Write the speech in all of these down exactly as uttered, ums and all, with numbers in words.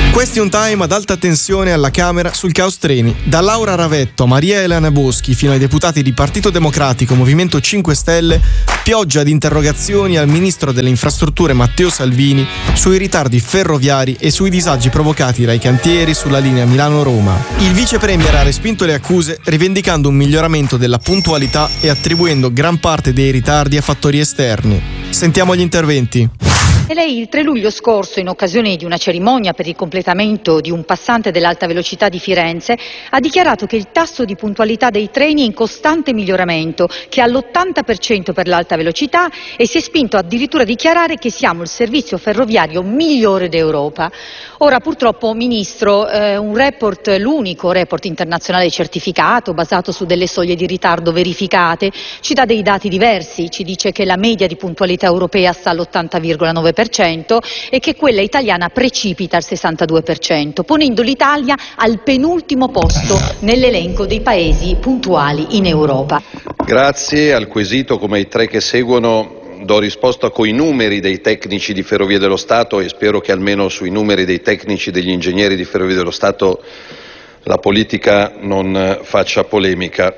Question time ad alta tensione alla Camera sul caos treni. Da Laura Ravetto a Maria Elena Boschi fino ai deputati di Partito Democratico, Movimento cinque Stelle, pioggia di interrogazioni al ministro delle infrastrutture Matteo Salvini sui ritardi ferroviari e sui disagi provocati dai cantieri sulla linea Milano-Roma. Il vice premier ha respinto le accuse rivendicando un miglioramento della puntualità e attribuendo gran parte dei ritardi a fattori esterni. Sentiamo gli interventi. E lei il tre luglio scorso, in occasione di una cerimonia per il completamento di un passante dell'alta velocità di Firenze, ha dichiarato che il tasso di puntualità dei treni è in costante miglioramento, che è all'ottanta per cento per l'alta velocità, e si è spinto addirittura a dichiarare che siamo il servizio ferroviario migliore d'Europa. Ora purtroppo, Ministro, eh, un report, l'unico report internazionale certificato, basato su delle soglie di ritardo verificate, ci dà dei dati diversi. Ci dice che la media di puntualità europea sta all'ottanta virgola nove per cento e che quella italiana precipita al sessantadue per cento, ponendo l'Italia al penultimo posto nell'elenco dei paesi puntuali in Europa. Grazie. Al quesito, come ai tre che seguono, do risposta coi numeri dei tecnici di Ferrovie dello Stato e spero che almeno sui numeri dei tecnici degli ingegneri di Ferrovie dello Stato la politica non faccia polemica.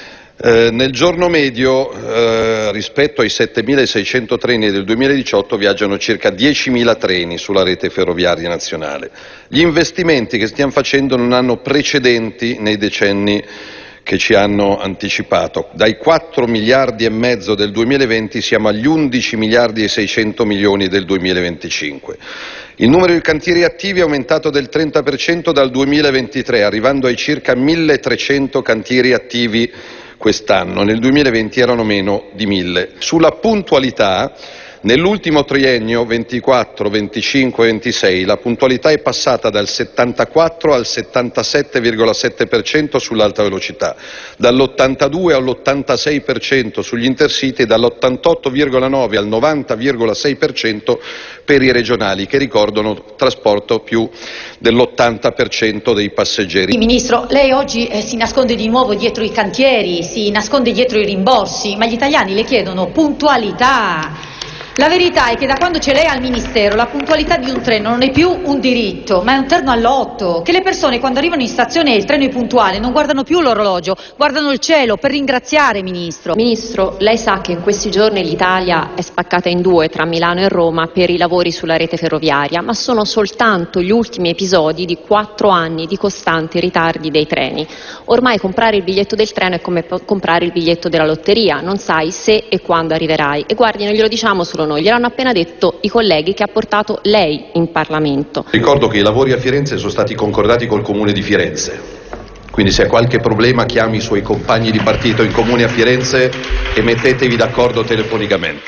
Eh, nel giorno medio eh, rispetto ai settemilaseicento treni del duemiladiciotto viaggiano circa diecimila treni sulla rete ferroviaria nazionale. Gli investimenti che stiamo facendo non hanno precedenti nei decenni che ci hanno anticipato. Dai quattro miliardi e mezzo del duemilaventi siamo agli undici miliardi e seicento milioni del duemilaventicinque. Il numero di cantieri attivi è aumentato del trenta per cento dal duemilaventitré, arrivando ai circa milletrecento cantieri attivi quest'anno. Nel duemilaventi erano meno di mille. Sulla puntualità, nell'ultimo triennio ventiquattro, venticinque, ventisei la puntualità è passata dal settantaquattro al settantasette virgola sette per cento sull'alta velocità, dall'ottantadue all'ottantasei per cento sugli intercity e dall'ottantotto virgola nove al novanta virgola sei per cento per i regionali, che ricordano trasporto più dell'ottanta per cento dei passeggeri. Ministro, lei oggi eh, si nasconde di nuovo dietro i cantieri, si nasconde dietro i rimborsi, ma gli italiani le chiedono puntualità. La verità è che da quando c'è lei al Ministero la puntualità di un treno non è più un diritto, ma è un terno all'otto, che le persone quando arrivano in stazione e il treno è puntuale non guardano più l'orologio, guardano il cielo per ringraziare, Ministro. Ministro, lei sa che in questi giorni l'Italia è spaccata in due tra Milano e Roma per i lavori sulla rete ferroviaria, ma sono soltanto gli ultimi episodi di quattro anni di costanti ritardi dei treni. Ormai comprare il biglietto del treno è come comprare il biglietto della lotteria, non sai se e quando arriverai. E guardi, non glielo diciamo solo noi, gliel'hanno appena detto i colleghi che ha portato lei in Parlamento. Ricordo che i lavori a Firenze sono stati concordati col Comune di Firenze, quindi se ha qualche problema chiami i suoi compagni di partito in Comune a Firenze e mettetevi d'accordo telefonicamente.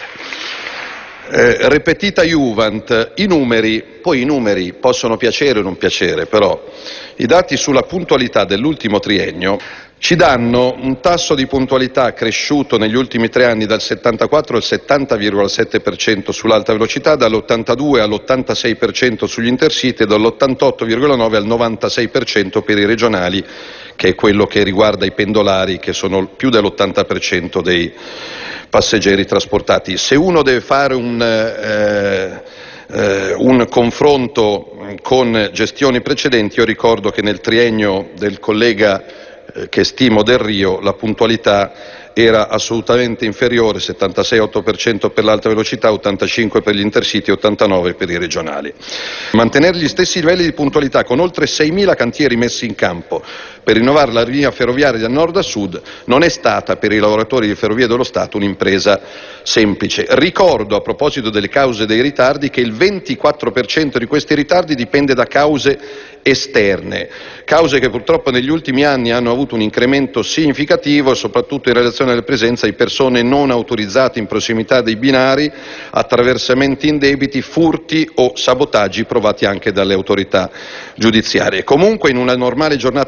Eh, repetita Juvent, i numeri, poi i numeri possono piacere o non piacere, però i dati sulla puntualità dell'ultimo triennio ci danno un tasso di puntualità cresciuto negli ultimi tre anni dal settantaquattro al settanta virgola sette per cento sull'alta velocità, dall'ottantadue all'ottantasei per cento sugli intercity e dall'ottantotto virgola nove al novantasei per cento per i regionali, che è quello che riguarda i pendolari, che sono più dell'ottanta per cento dei passeggeri trasportati. Se uno deve fare un, eh, eh, un confronto con gestioni precedenti, io ricordo che nel triennio del collega eh, che stimo Del Rio la puntualità era assolutamente inferiore, settantasei virgola otto per cento per l'alta velocità, ottantacinque per gli intercity e ottantanove per i regionali. Mantenere gli stessi livelli di puntualità con oltre seimila cantieri messi in campo per rinnovare la linea ferroviaria da nord a sud non è stata per i lavoratori di Ferrovie dello Stato un'impresa semplice. Ricordo, a proposito delle cause dei ritardi, che il ventiquattro per cento di questi ritardi dipende da cause esterne, cause che purtroppo negli ultimi anni hanno avuto un incremento significativo, soprattutto in relazione alla presenza di persone non autorizzate in prossimità dei binari, attraversamenti indebiti, furti o sabotaggi provati anche dalle autorità giudiziarie. Comunque, in una normale giornata feriale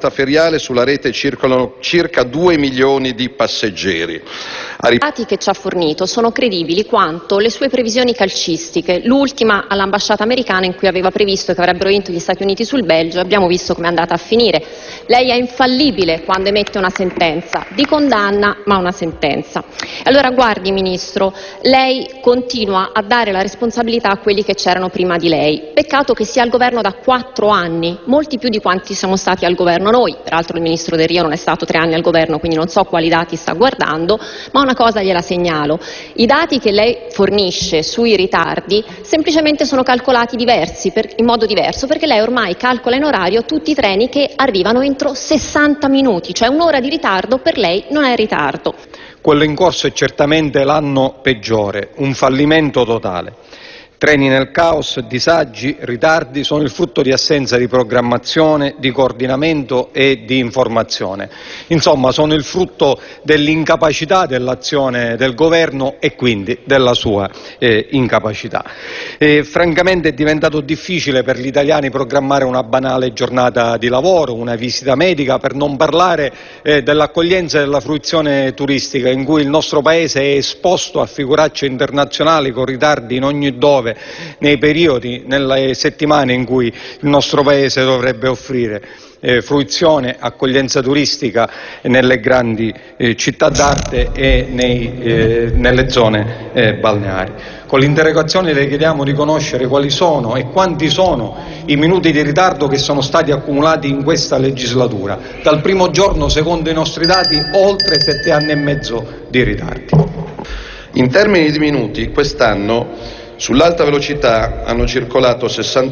mondiale sulla rete circolano circa due milioni di passeggeri. I dati che ci ha fornito sono credibili quanto le sue previsioni calcistiche, l'ultima all'ambasciata americana in cui aveva previsto che avrebbero vinto gli Stati Uniti sul Belgio, abbiamo visto come è andata a finire. Lei è infallibile quando emette una sentenza di condanna, ma una sentenza. Allora guardi Ministro, lei continua a dare la responsabilità a quelli che c'erano prima di lei. Peccato che sia al governo da quattro anni, molti più di quanti siamo stati al governo noi. Peraltro il Ministro Delrio non è stato tre anni al governo, quindi non so quali dati sta guardando, ma una cosa gliela segnalo: i dati che lei fornisce sui ritardi semplicemente sono calcolati diversi, per, in modo diverso, perché lei ormai calcola in orario tutti i treni che arrivano entro sessanta minuti, cioè un'ora di ritardo per lei non è ritardo. Quello in corso è certamente l'anno peggiore, un fallimento totale. Treni nel caos, disagi, ritardi sono il frutto di assenza di programmazione, di coordinamento e di informazione. Insomma, sono il frutto dell'incapacità dell'azione del governo e quindi della sua eh, incapacità. E, francamente è diventato difficile per gli italiani programmare una banale giornata di lavoro, una visita medica, per non parlare eh, dell'accoglienza e della fruizione turistica, in cui il nostro Paese è esposto a figuracce internazionali con ritardi in ogni dove, nei periodi, nelle settimane in cui il nostro Paese dovrebbe offrire eh, fruizione, accoglienza turistica nelle grandi eh, città d'arte e nei, eh, nelle zone eh, balneari. Con l'interrogazione le chiediamo di conoscere quali sono e quanti sono i minuti di ritardo che sono stati accumulati in questa legislatura. Dal primo giorno, secondo i nostri dati, oltre sette anni e mezzo di ritardi. In termini di minuti, quest'anno sull'alta velocità hanno circolato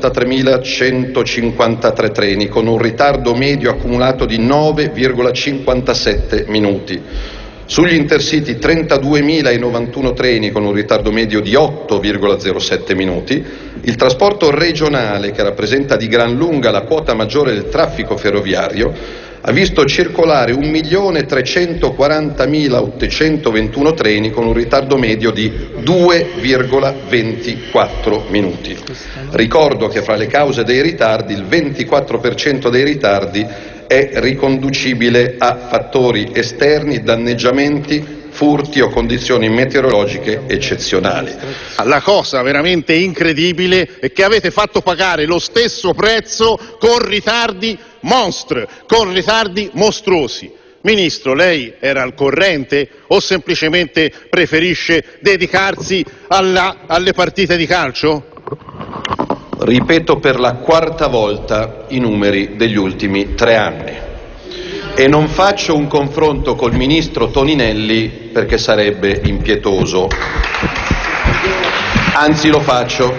sessantatremilacentocinquantatré treni con un ritardo medio accumulato di nove virgola cinquantasette minuti. Sugli intercity trentaduemilanovantuno treni con un ritardo medio di otto virgola zero sette minuti. Il trasporto regionale, che rappresenta di gran lunga la quota maggiore del traffico ferroviario, ha visto circolare un milione trecentoquarantamila ottocentoventuno treni con un ritardo medio di due virgola ventiquattro minuti. Ricordo che fra le cause dei ritardi il ventiquattro per cento dei ritardi è riconducibile a fattori esterni, danneggiamenti, furti o condizioni meteorologiche eccezionali. La cosa veramente incredibile è che avete fatto pagare lo stesso prezzo con ritardi monstre, con ritardi mostruosi. Ministro, lei era al corrente o semplicemente preferisce dedicarsi alla, alle partite di calcio? Ripeto per la quarta volta i numeri degli ultimi tre anni. E non faccio un confronto col ministro Toninelli perché sarebbe impietoso. Anzi, lo faccio.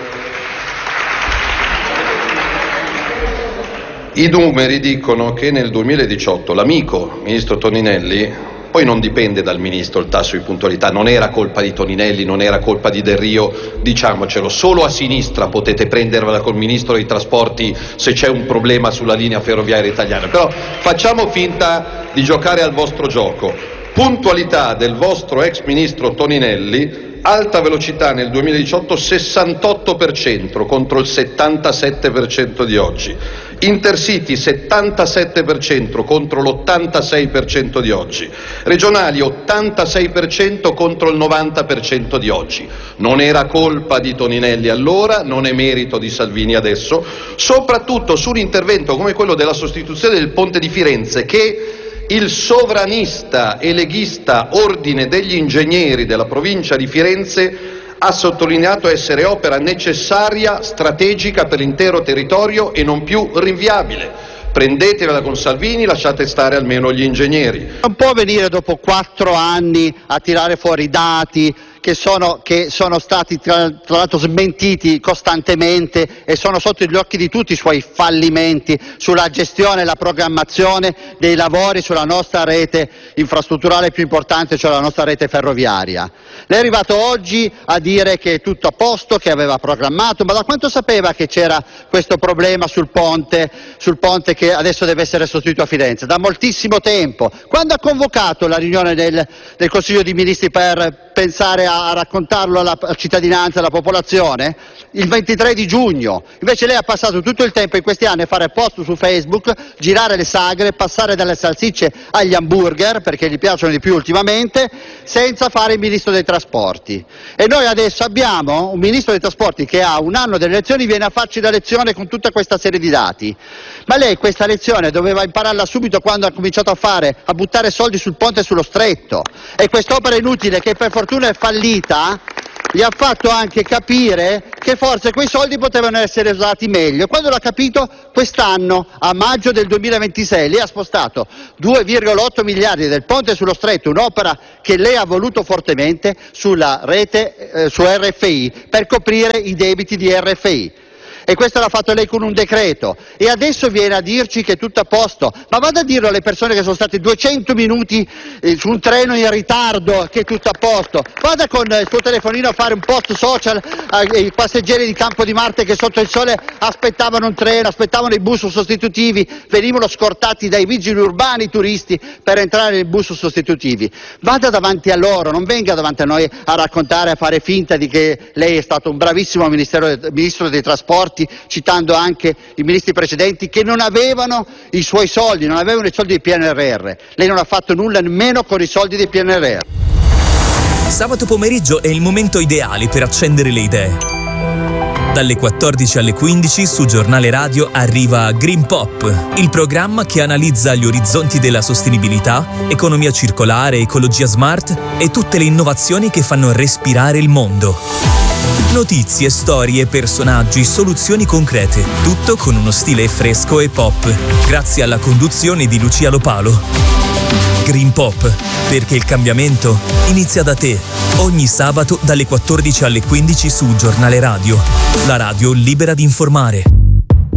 I numeri dicono che nel duemiladiciotto l'amico ministro Toninelli, poi non dipende dal ministro il tasso di puntualità, non era colpa di Toninelli, non era colpa di Delrio, diciamocelo, solo a sinistra potete prendervela col ministro dei trasporti se c'è un problema sulla linea ferroviaria italiana, però facciamo finta di giocare al vostro gioco. Puntualità del vostro ex ministro Toninelli, alta velocità nel duemiladiciotto sessantotto per cento contro il settantasette per cento di oggi. Intercity settantasette per cento contro l'ottantasei per cento di oggi. Regionali ottantasei per cento contro il novanta per cento di oggi. Non era colpa di Toninelli allora, non è merito di Salvini adesso, soprattutto su un intervento come quello della sostituzione del ponte di Firenze che il sovranista e leghista Ordine degli Ingegneri della provincia di Firenze ha sottolineato essere opera necessaria, strategica per l'intero territorio e non più rinviabile. Prendetevela con Salvini, lasciate stare almeno gli ingegneri. Non può venire dopo quattro anni a tirare fuori dati che sono, che sono stati tra, tra l'altro smentiti costantemente e sono sotto gli occhi di tutti i suoi fallimenti sulla gestione e la programmazione dei lavori sulla nostra rete infrastrutturale più importante, cioè la nostra rete ferroviaria. Lei è arrivato oggi a dire che è tutto a posto, che aveva programmato, ma da quanto sapeva che c'era questo problema sul ponte, sul ponte che adesso deve essere sostituito a Firenze? Da moltissimo tempo. Quando ha convocato la riunione del, del Consiglio dei Ministri per pensare a a, a raccontarlo alla cittadinanza, alla popolazione? Il ventitré di giugno. Invece lei ha passato tutto il tempo in questi anni a fare post su Facebook, girare le sagre, passare dalle salsicce agli hamburger, perché gli piacciono di più ultimamente, senza fare il ministro dei trasporti. E noi adesso abbiamo un ministro dei trasporti che a un anno delle elezioni viene a farci la lezione con tutta questa serie di dati. Ma lei questa lezione doveva impararla subito quando ha cominciato a fare, a buttare soldi sul ponte e sullo stretto. E quest'opera inutile, che per fortuna è fallita, gli ha fatto anche capire che forse quei soldi potevano essere usati meglio. Quando l'ha capito, quest'anno, a maggio del duemilaventisei, lei ha spostato due virgola otto miliardi del ponte sullo stretto, un'opera che lei ha voluto fortemente, sulla rete, eh, su R F I, per coprire i debiti di R F I. E questo l'ha fatto lei con un decreto, e adesso viene a dirci che è tutto a posto. Ma vada a dirlo alle persone che sono state duecento minuti eh, su un treno in ritardo che è tutto a posto. Vada con il suo telefonino a fare un post social ai passeggeri di Campo di Marte che sotto il sole aspettavano un treno, aspettavano i bus sostitutivi, venivano scortati dai vigili urbani turisti per entrare nei bus sostitutivi. Vada davanti a loro, non venga davanti a noi a raccontare, a fare finta di che lei è stato un bravissimo ministro dei trasporti, citando anche i ministri precedenti che non avevano i suoi soldi, non avevano i soldi del P N R R. Lei non ha fatto nulla nemmeno con i soldi del P N R R. Sabato pomeriggio è il momento ideale per accendere le idee. Dalle quattordici alle quindici su Giornale Radio arriva Green Pop, il programma che analizza gli orizzonti della sostenibilità, economia circolare, ecologia smart e tutte le innovazioni che fanno respirare il mondo. Notizie, storie, personaggi, soluzioni concrete, tutto con uno stile fresco e pop, grazie alla conduzione di Lucia Lopalo. Green Pop, perché il cambiamento inizia da te, ogni sabato dalle quattordici alle quindici su Giornale Radio, la radio libera di informare.